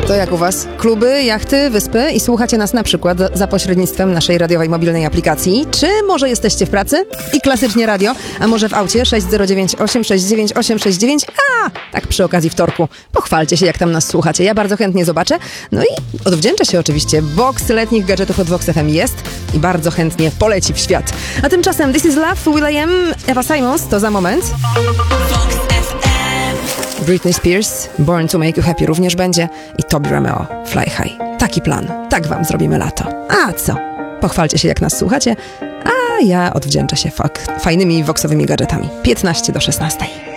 To jak u was? Kluby, jachty, wyspy i słuchacie nas na przykład za pośrednictwem naszej radiowej mobilnej aplikacji? Czy może jesteście w pracy i klasycznie radio, a może w aucie 609 869 869? Tak przy okazji wtorku. Pochwalcie się, jak tam nas słuchacie. Ja bardzo chętnie zobaczę. No i odwdzięczę się oczywiście. Box letnich gadżetów od Vox FM jest i bardzo chętnie poleci w świat. A tymczasem This Is Love, will.i.am, Eva Simons, to za moment. Britney Spears, Born to Make You Happy również będzie i Tobi Romeo, Fly High. Taki plan. Tak wam zrobimy lato. A co? Pochwalcie się, jak nas słuchacie, a ja odwdzięczę się fajnymi voxowymi gadżetami. 15 do 16.